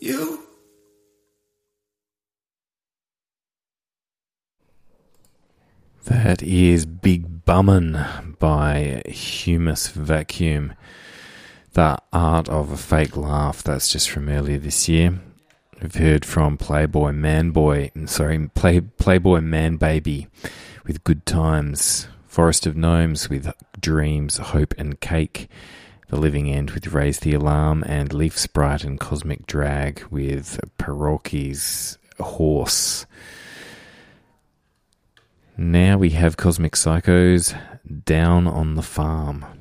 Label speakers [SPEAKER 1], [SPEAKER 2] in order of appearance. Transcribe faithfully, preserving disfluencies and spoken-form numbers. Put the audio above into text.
[SPEAKER 1] You?
[SPEAKER 2] That is Big Bummin' by Humus Vacuum. The Art of a Fake Laugh, that's just from earlier this year. We've heard from Playboy Manboy, sorry, Play, Playboy Man Baby with Good Times. Forest of Gnomes with Dreams, Hope and Cake. The Living End with Raise the Alarm, and Leaf Sprite and Cosmic Drag with Paroki's Horse. Now we have Cosmic Psychos, Down on the Farm.